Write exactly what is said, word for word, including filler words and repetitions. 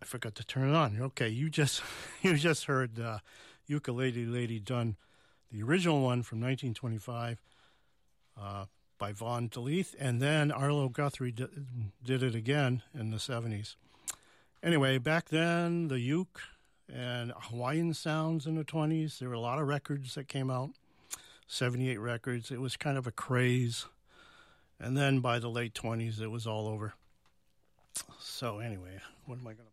I forgot to turn it on. Okay, you just you just heard uh, Ukulele Lady done, the original one from nineteen twenty-five uh, by Vaughn DeLeath, and then Arlo Guthrie d- did it again in the seventies. Anyway, back then, the uke and Hawaiian sounds in the twenties, there were a lot of records that came out, seventy-eight records. It was kind of a craze. And then by the late twenties, it was all over. So anyway, what am I going to...